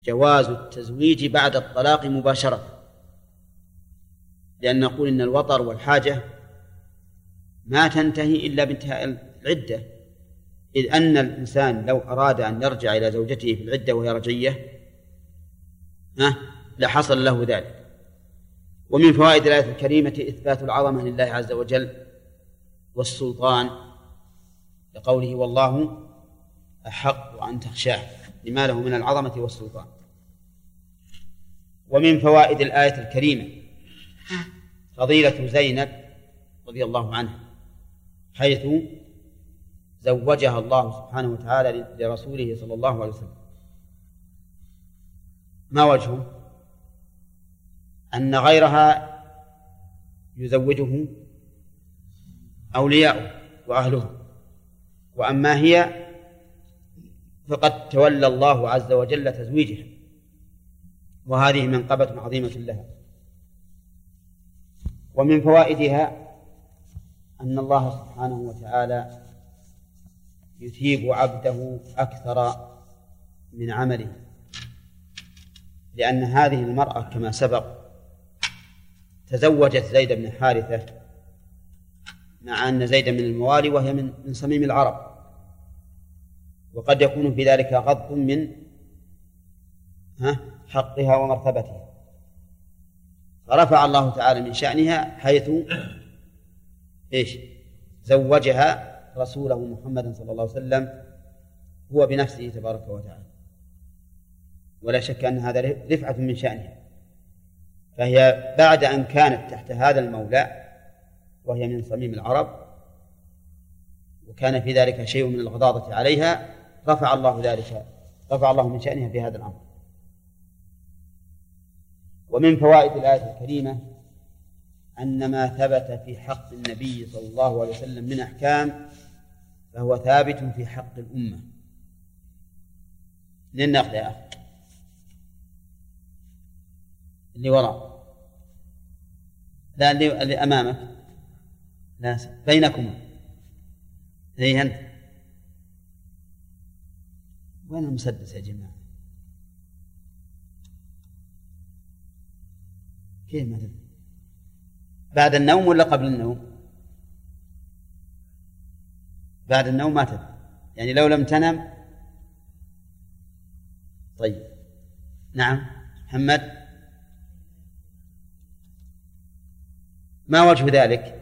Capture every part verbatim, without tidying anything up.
جواز التزويج بعد الطلاق مباشرة، لأن نقول إن الوطر والحاجة ما تنتهي إلا بانتهاء العدة، إذ أن الإنسان لو أراد أن يرجع إلى زوجته في العدة وهي رجعية ها لحصل له ذلك. ومن فوائد الآية الكريمة إثبات العظمة لله عز وجل والسلطان، لقوله والله أحق أن تخشاه، لما له من العظمة والسلطان. ومن فوائد الآية الكريمة فضيلة زينب رضي الله عنها، حيث زوجها الله سبحانه وتعالى لرسوله صلى الله عليه وسلم. ما وجهه؟ أن غيرها يزوجه أولياؤه وأهله، وأما هي فقد تولى الله عز وجل تزويجها، وهذه منقبة عظيمة لها. ومن فوائدها أن الله سبحانه وتعالى يثيب عبده أكثر من عمله، لأن هذه المرأة كما سبق تزوجت زيد بن حارثة مع أن زيد من الموالي وهي من من صميم العرب، وقد يكون في ذلك غض من حقها ومرتبتها، فرفع الله تعالى من شأنها حيث إيش زوجها رسوله محمد صلى الله عليه وسلم هو بنفسه تبارك وتعالى، ولا شك أن هذا رفعة من شأنها. فهي بعد أن كانت تحت هذا المولى وهي من صميم العرب وكان في ذلك شيء من الغضاضة عليها، رفع الله ذلك رفع الله من شأنها في هذا الأمر. ومن فوائد الآية الكريمة أن ما ثبت في حق النبي صلى الله عليه وسلم من أحكام فهو ثابت في حق الأمة. للنقل يا أخي اللي وراء، لا اللي, اللي أمامك، لا بينكما، هي أنت. وين المسدس يا جماعة؟ كيف مثلا بعد النوم ولا قبل النوم؟ بعد النوم ما تدري، يعني لو لم تنم. طيب نعم محمد، ما وجه ذلك؟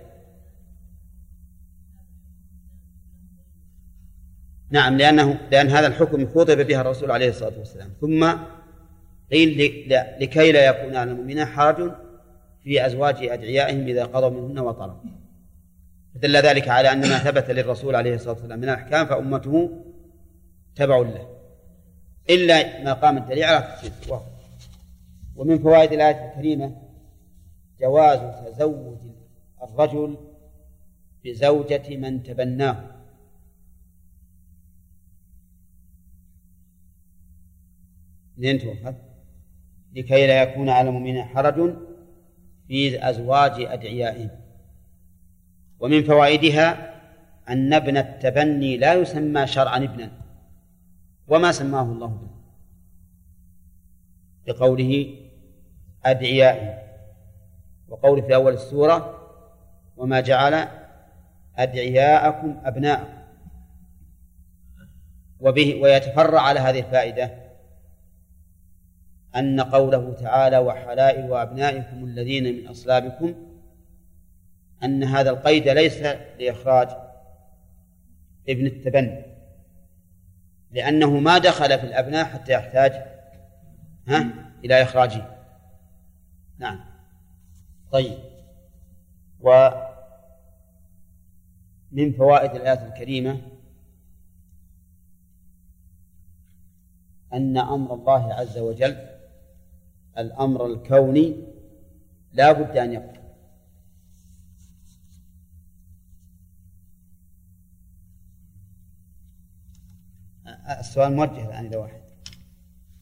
نعم لأنه لأن هذا الحكم خطب بها الرسول عليه الصلاة والسلام، ثم قيل لكي لا يكون على المؤمنين حرج في أزواج أدعيائهم إذا قضوا منهن وطرا، فدل ذلك على أن ما ثبت للرسول عليه الصلاة والسلام من الأحكام فأمته تبع له إلا ما قام الدليل على تفسيره. ومن فوائد الآية الكريمة جواز تزوج الرجل بزوجة من تبناه، لكي لا يكون على المؤمنين حرج في أزواج أدعيائهم. ومن فوائدها أن ابن التبني لا يسمى شرعا ابنا، وما سماه الله ابنا بقوله أدعيائهم، وقوله في أول السورة وما جعل أدعياءكم أبناءكم. وبه ويتفرع على هذه الفائدة أن قوله تعالى وحلائل أبنائكم الذين من أصلابكم، أن هذا القيد ليس لإخراج ابن التبني، لأنه ما دخل في الأبناء حتى يحتاج ها إلى إخراجه. نعم طيب. ومن فوائد الآية الكريمة أن أمر الله عز وجل الأمر الكوني لا بد أن يقع. السؤال موجه الآن إلى واحد.